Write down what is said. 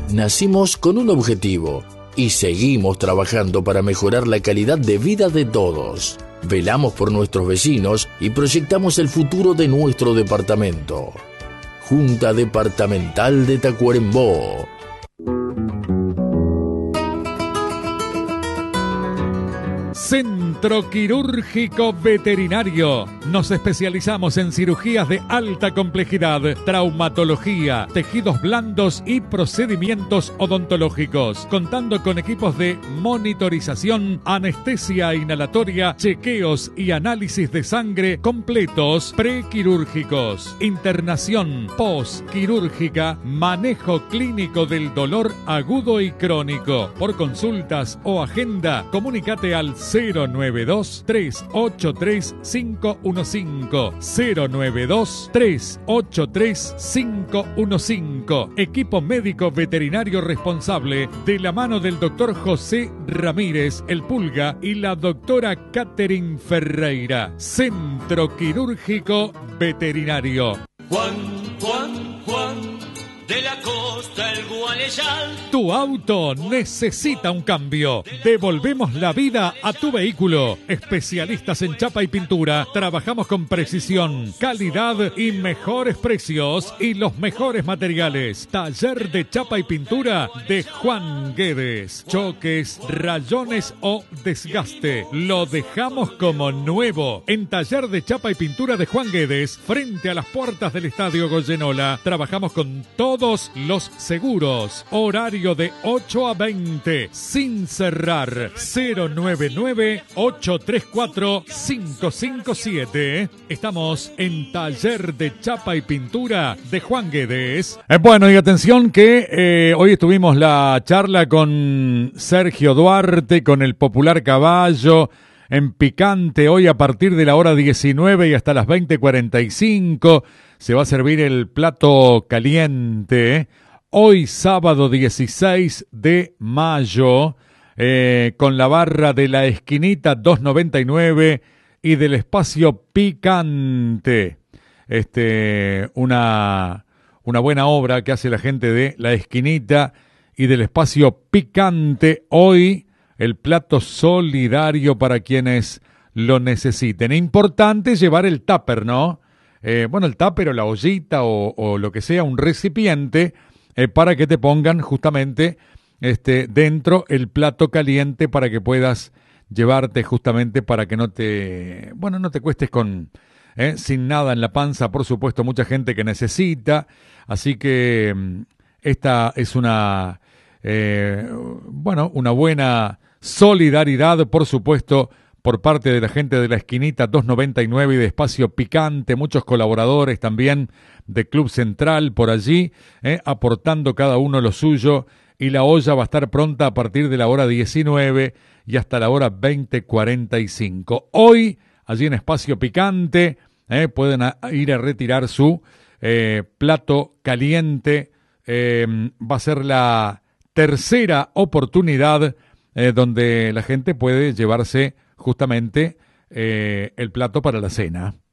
Nacimos con un objetivo y seguimos trabajando para mejorar la calidad de vida de todos. Velamos por nuestros vecinos y proyectamos el futuro de nuestro departamento. Junta Departamental de Tacuarembó. Centro Quirúrgico Veterinario. Nos especializamos en cirugías de alta complejidad, traumatología, tejidos blandos y procedimientos odontológicos, contando con equipos de monitorización, anestesia inhalatoria, chequeos y análisis de sangre completos prequirúrgicos, internación postquirúrgica, manejo clínico del dolor agudo y crónico. Por consultas o agenda, comunícate al 092-383-515. 092-383-515. Equipo médico veterinario responsable de la mano del doctor José Ramírez, el Pulga, y la doctora Catherine Ferreira. Centro Quirúrgico Veterinario. Juan, de la costa el Gualeyal. Tu auto necesita un cambio. Devolvemos la vida a tu vehículo. Especialistas en chapa y pintura. Trabajamos con precisión, calidad y mejores precios y los mejores materiales. Taller de chapa y pintura de Juan Guedes. Choques, rayones o desgaste. Lo dejamos como nuevo. En Taller de chapa y pintura de Juan Guedes, frente a las puertas del Estadio Goyenola. Trabajamos con todos los seguros. Horario de 8 a 20, sin cerrar. 099-834-557. Estamos en Taller de Chapa y Pintura de Juan Guedes. Bueno, y atención que hoy estuvimos la charla con Sergio Duarte, con el Popular Caballo, en Picante. Hoy a partir de la hora 19 y hasta las 20:45 se va a servir el plato caliente. Hoy sábado 16 de mayo, con la barra de la esquinita 299 y del espacio Picante. Una buena obra que hace la gente de la esquinita y del espacio Picante. Hoy el plato solidario para quienes lo necesiten. Importante llevar el tupper, ¿no? El tupper o la ollita o lo que sea, un recipiente para que te pongan justamente dentro el plato caliente para que puedas llevarte justamente para que no te cuestes sin nada en la panza. Por supuesto, mucha gente que necesita. Así que esta es una buena solidaridad, por supuesto, por parte de la gente de la esquinita 299 y de Espacio Picante, muchos colaboradores también de Club Central por allí, aportando cada uno lo suyo, y la olla va a estar pronta a partir de la hora 19 y hasta la hora 20:45. Hoy, allí en Espacio Picante, pueden ir a retirar su plato caliente. Va a ser la tercera oportunidad donde la gente puede llevarse justamente el plato para la cena.